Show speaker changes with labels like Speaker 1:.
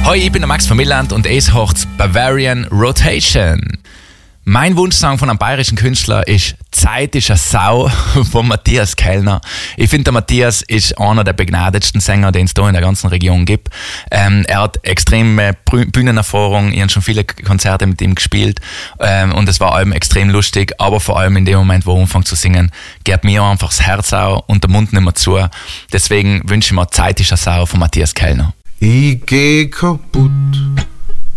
Speaker 1: Hi, ich bin der Max von Milland und es hört Bavarian Rotation. Mein Wunschsong von einem bayerischen Künstler ist Zeit ist eine Sau von Matthias Kellner. Ich finde, der Matthias ist einer der begnadetsten Sänger, den es da in der ganzen Region gibt. Er hat extreme Bühnenerfahrung, ich habe schon viele Konzerte mit ihm gespielt und es war allem extrem lustig, aber vor allem in dem Moment, wo er anfängt zu singen, geht mir einfach das Herz auf und der Mund nicht mehr zu. Deswegen wünsche ich mir Zeit ist eine Sau von Matthias Kellner.
Speaker 2: Ich geh kaputt